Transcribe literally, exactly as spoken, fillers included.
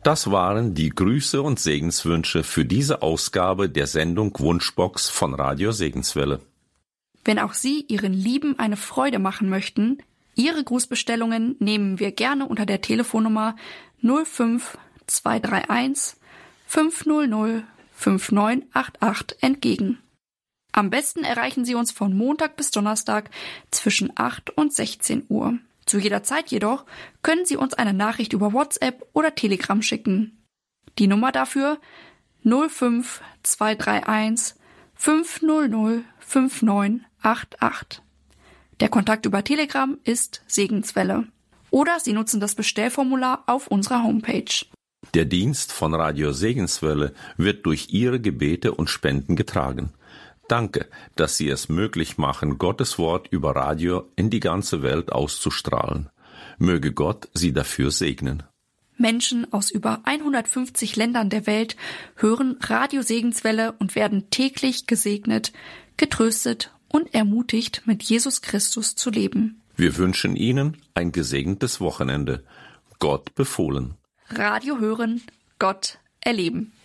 Das waren die Grüße und Segenswünsche für diese Ausgabe der Sendung Wunschbox von Radio Segenswelle. Wenn auch Sie Ihren Lieben eine Freude machen möchten, Ihre Grußbestellungen nehmen wir gerne unter der Telefonnummer null fünf zwei drei eins fünf null null fünf neun acht acht entgegen. Am besten erreichen Sie uns von Montag bis Donnerstag zwischen acht und sechzehn Uhr. Zu jeder Zeit jedoch können Sie uns eine Nachricht über WhatsApp oder Telegram schicken. Die Nummer dafür null fünf zwei drei eins fünf null null fünf neun acht acht. Der Kontakt über Telegram ist Segenswelle. Oder Sie nutzen das Bestellformular auf unserer Homepage. Der Dienst von Radio Segenswelle wird durch Ihre Gebete und Spenden getragen. Danke, dass Sie es möglich machen, Gottes Wort über Radio in die ganze Welt auszustrahlen. Möge Gott Sie dafür segnen. Menschen aus über hundertfünfzig Ländern der Welt hören Radio Segenswelle und werden täglich gesegnet, getröstet und ermutigt, mit Jesus Christus zu leben. Wir wünschen Ihnen ein gesegnetes Wochenende. Gott befohlen. Radio hören, Gott erleben.